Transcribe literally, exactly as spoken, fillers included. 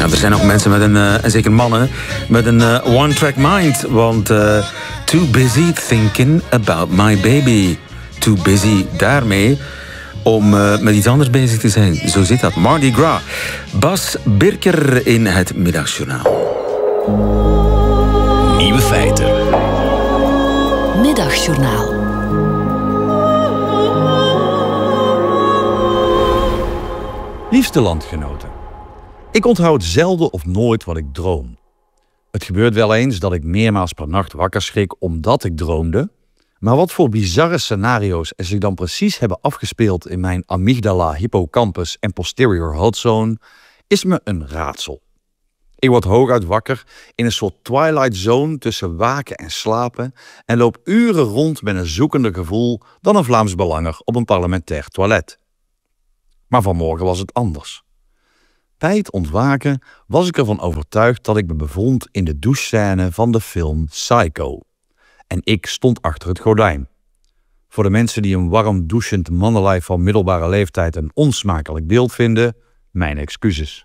Ja, er zijn ook mensen met een, uh, en zeker mannen, met een uh, one-track mind. Want uh, too busy thinking about my baby. Too busy daarmee om uh, met iets anders bezig te zijn. Zo zit dat. Mardi Gras. Bas Birker in het Middagjournaal. Nieuwe feiten. Middagjournaal. Liefste landgenoten. Ik onthoud zelden of nooit wat ik droom. Het gebeurt wel eens dat ik meermaals per nacht wakker schrik omdat ik droomde. Maar wat voor bizarre scenario's er zich dan precies hebben afgespeeld in mijn amygdala, hippocampus en posterior hood zone, is me een raadsel. Ik word hooguit wakker in een soort twilight zone tussen waken en slapen en loop uren rond met een zoekender gevoel dan een Vlaams belanger op een parlementair toilet. Maar vanmorgen was het anders. Bij het ontwaken was ik ervan overtuigd dat ik me bevond in de douchescène van de film Psycho. En ik stond achter het gordijn. Voor de mensen die een warm douchend mannenlijf van middelbare leeftijd een onsmakelijk beeld vinden, mijn excuses.